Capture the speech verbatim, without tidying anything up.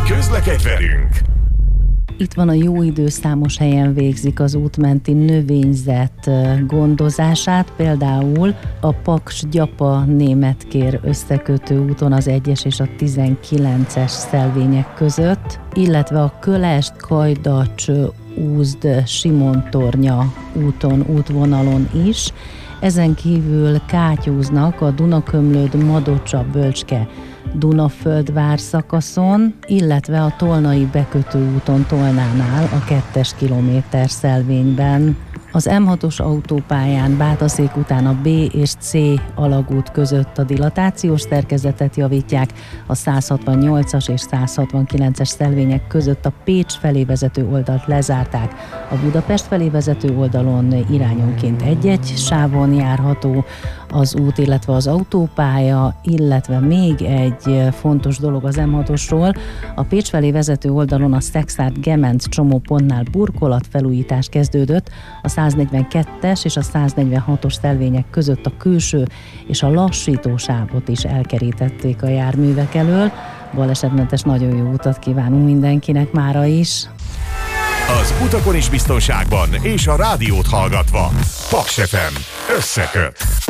Közlekedj velünk! Itt van a jó idő, számos helyen végzik az útmenti növényzet gondozását, például a Paks-Gyapa Németkér összekötő úton az egyes és a tizenkilences szelvények között, illetve a Kölest-Kajdacs-Úzd-Simontornya úton, útvonalon is. Ezen kívül kátyúznak a Dunakömlőd-Madocsa-Bölcske Dunaföldvár szakaszon, illetve a Tolnai bekötő úton Tolnánál a kettes kilométer szelvényben. Az em hatos autópályán Bátaszék után a B és C alagút között a dilatációs szerkezetet javítják, a száz hatvannyolcas és száz hatvankilences szelvények között a Pécs felé vezető oldalt lezárták. A Budapest felé vezető oldalon irányonként egy-egy sávon járható az út, illetve az autópálya, illetve még egy fontos dolog az em hatosról. A Pécs felé vezető oldalon a Szekszárd-Gemenc csomópontnál burkolat felújítás kezdődött, a száznegyvenkettes és a száznegyvenhatos szelvények között a külső és a lassító sávot is elkerítették a járművek elől. Balesetmentes nagyon jó utat kívánunk mindenkinek mára is. Az utakon is biztonságban és a rádiót hallgatva. Paks ef em összeköt.